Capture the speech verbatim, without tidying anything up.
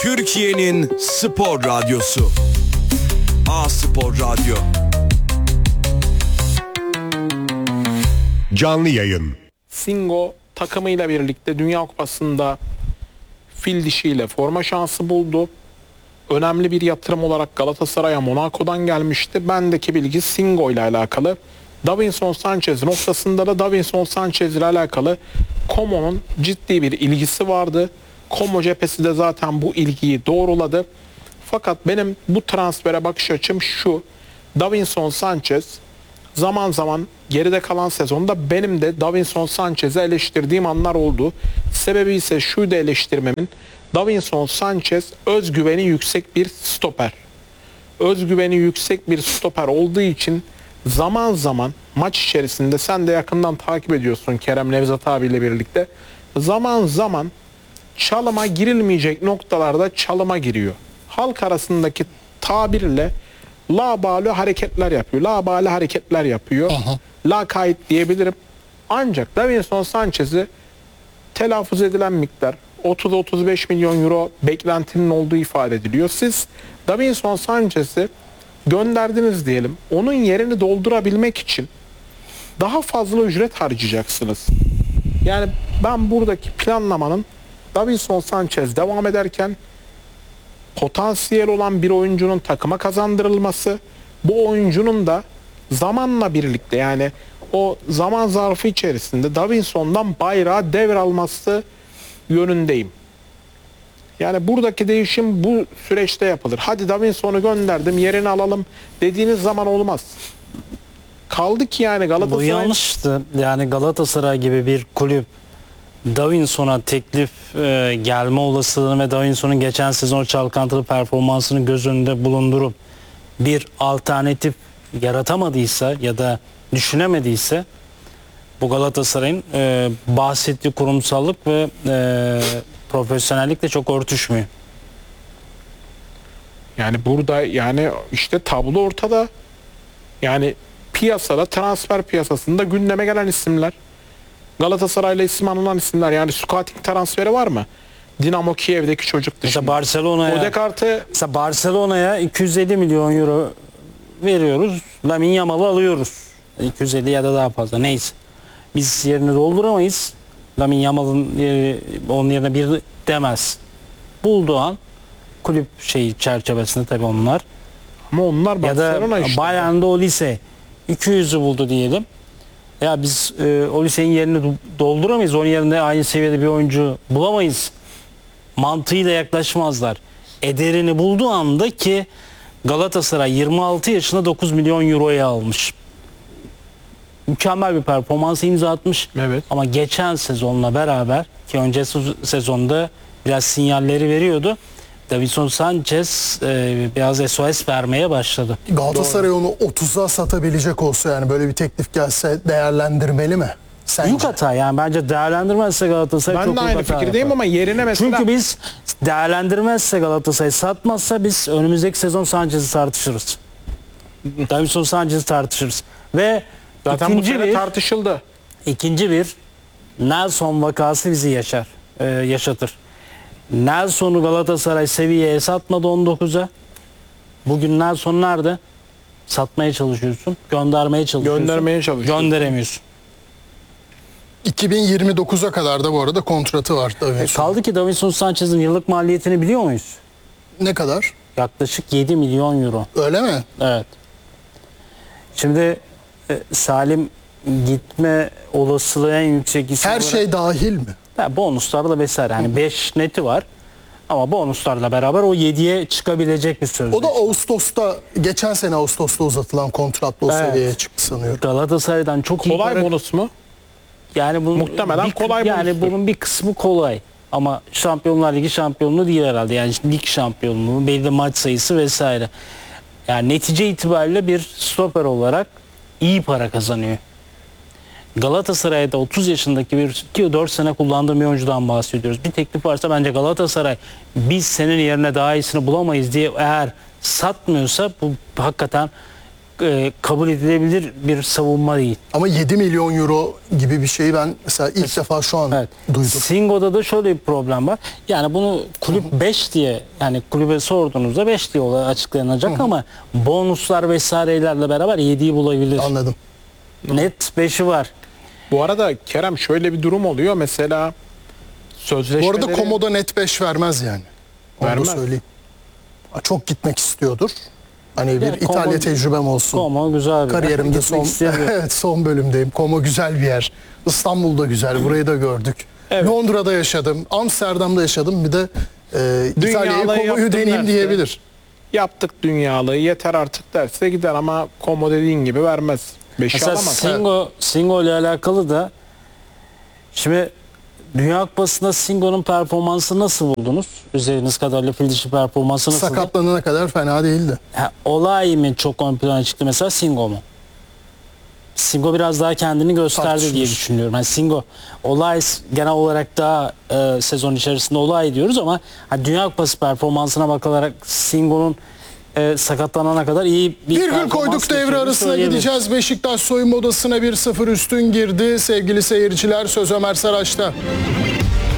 Türkiye'nin spor radyosu A-Spor Radyo. Canlı yayın. Singo takımıyla birlikte Dünya Kupası'nda fil dişiyle forma şansı buldu. Önemli bir yatırım olarak Galatasaray'a Monaco'dan gelmişti. Bendeki bilgi Singo ile alakalı. Davinson Sanchez noktasında da Davinson Sanchez ile alakalı Como'nun ciddi bir ilgisi vardı. Como cephesi de zaten bu ilgiyi doğruladı. Fakat benim bu transfere bakış açım şu. Davinson Sanchez zaman zaman geride kalan sezonda benim de Davinson Sanchez'i eleştirdiğim anlar oldu. Sebebi ise şuydu eleştirmemin. Davinson Sanchez özgüveni yüksek bir stoper. Özgüveni yüksek bir stoper olduğu için zaman zaman maç içerisinde, sen de yakından takip ediyorsun Kerem Nevzat abiyle birlikte, zaman zaman çalıma girilmeyecek noktalarda çalıma giriyor. Halk arasındaki tabirle laubali hareketler yapıyor. Laubali hareketler yapıyor. Aha. Lakayt diyebilirim. Ancak Davinson Sanchez'i telaffuz edilen miktar otuz otuz beş milyon euro beklentinin olduğu ifade ediliyor. Siz Davinson Sanchez'i gönderdiniz diyelim. Onun yerini doldurabilmek için daha fazla ücret harcayacaksınız. Yani ben buradaki planlamanın Davinson Sanchez devam ederken potansiyel olan bir oyuncunun takıma kazandırılması, bu oyuncunun da zamanla birlikte, yani o zaman zarfı içerisinde Davinson'dan bayrağı devralması yönündeyim. Yani buradaki değişim bu süreçte yapılır. Hadi Davinson'u gönderdim, yerini alalım dediğiniz zaman olmaz. Kaldı ki yani Galatasaray... Bu yanlıştı. Yani Galatasaray gibi bir kulüp Davinson'a teklif e, gelme olasılığını ve Davinson'un geçen sezon çalkantılı performansını göz önünde bulundurup bir alternatif yaratamadıysa ya da düşünemediyse, bu Galatasaray'ın e, bahsettiği kurumsallık ve e, profesyonellikle çok örtüşmüyor. Yani burada yani işte tablo ortada. Yani piyasada, transfer piyasasında gündeme gelen isimler, Galatasaray'la isim anılan isimler, yani scouting transferi var mı? Dinamo Kiev'deki çocuk dışında. Mesela Barcelona'ya Odegaard'ı mesela Barcelona'ya iki yüz elli milyon euro veriyoruz. Lamine Yamal'ı alıyoruz. iki yüz elli ya da daha fazla, neyse. Biz yerini dolduramayız. Lamine Yamal'ın yeri, onun yerine bir demez. Bulduğu an kulüp şey çerçevesinde tabii onlar. Ama onlar Barcelona ya da işte. Bayern'de o lise iki yüzü buldu diyelim. Ya biz e, o lisenin yerini dolduramayız. Onun yerine aynı seviyede bir oyuncu bulamayız mantığıyla yaklaşmazlar. Ederini bulduğu anda, ki Galatasaray yirmi altı yaşında dokuz milyon euroya almış. Mükemmel bir performans imza atmış. Evet. Ama geçen sezonla beraber, ki önceki sezonda biraz sinyalleri veriyordu, Davinson Sanchez e, biraz S O S vermeye başladı. Galatasaray onu otuza satabilecek olsa, yani böyle bir teklif gelse değerlendirmeli mi sence? Büyük hata yani, bence değerlendirmezse Galatasaray Ben çok de büyük aynı hata fikirdeyim yapar. ama yerine mesela... Çünkü biz değerlendirmezse, Galatasaray satmazsa biz önümüzdeki sezon Sanchez'i tartışırız. Davinson Sanchez'i tartışırız. Ve Zaten ikinci bu sene bir, tartışıldı. ikinci bir Nelson vakası bizi yaşar, e, yaşatır. Nelson'u Galatasaray seviyeye satmadı on dokuza. Bugün Nelson nerede? Satmaya çalışıyorsun, göndermeye çalışıyorsun. Göndermeye çalışıyorsun. Gönderemiyorsun. iki bin yirmi dokuza kadar da bu arada kontratı var E Davinson. kaldı ki Davinson Sanchez'in yıllık maliyetini biliyor muyuz? Ne kadar? Yaklaşık yedi milyon euro. Öyle mi? Evet. Şimdi e, Salim gitme olasılığı en yüksek isim Her olarak- şey dahil mi? Ya, bonuslarla vesaire. Hani beş neti var. Ama bonuslarla beraber o yediye çıkabilecek bir sözleşme. O da Ağustos'ta, geçen sene Ağustos'ta uzatılan kontratla o Evet. seviyeye çıktı sanıyorum. Galatasaray'dan çok iyi Kolay para- bonus mu? Yani bunun Muhtemelen bir- kolay Yani bonustur. bunun bir kısmı kolay. Ama Şampiyonlar Ligi şampiyonluğu değil herhalde. Yani lig şampiyonluğu, belli maç sayısı vesaire. Yani netice itibariyle bir stoper olarak iyi para kazanıyor. Galatasaray'da otuz yaşındaki bir iki dört sene kullandığım bir oyuncudan bahsediyoruz. Bir teklif varsa bence Galatasaray biz senin yerine daha iyisini bulamayız diye eğer satmıyorsa, bu hakikaten e, kabul edilebilir bir savunma değil. Ama yedi milyon euro gibi bir şeyi ben mesela ilk defa şu an Evet. duydum. Singo'da da şöyle bir problem var. Yani bunu kulüp beş diye, yani kulübe sorduğunuzda beş diye olay açıklanacak ama bonuslar vesairelerle beraber yediyi bulabilir. Anladım. Net beşi var. Bu arada Kerem şöyle bir durum oluyor. Mesela Bu sözleşmeleri... arada Komo'da net beş vermez yani. Onu Vermez. da söyleyeyim. Çok gitmek istiyordur. Hani bir Yani İtalya Como- tecrübem olsun. Como güzel bir Kariyerimde Gitmek son istemiyor. evet, son bölümdeyim. Como güzel bir yer. İstanbul'da güzel. Burayı da gördük. Evet. Londra'da yaşadım. Amsterdam'da yaşadım. Bir de e, İtalya'yı Dünyalığı Como'yu yaptım deneyeyim derse. diyebilir. Yaptık dünyalığı yeter artık derse gider ama Como dediğin gibi vermez. Beşi Mesela alamaz. Singo, Singo ile alakalı da şimdi Dünya Kupası'nda Singo'nun performansı nasıl buldunuz? Üzeriniz kadarıyla fil dişi performansı nasıl? Sakatlanana kadar fena değildi. Ha, olay mı çok ön plana çıktı mesela, Singo mu? Singo biraz daha kendini gösterdi Tartışılır. diye düşünüyorum. Yani Singo olay genel olarak daha e, sezon içerisinde olay diyoruz ama hani Dünya Kupası performansına bakılarak Singo'nun e, sakatlanana kadar iyi bir Bir gün performans koyduk devre geçirdiğini arasına söyleyebiliriz. gideceğiz. Beşiktaş soyunma odasına bir sıfır üstün girdi. Sevgili seyirciler, söz Ömer Saraç'ta.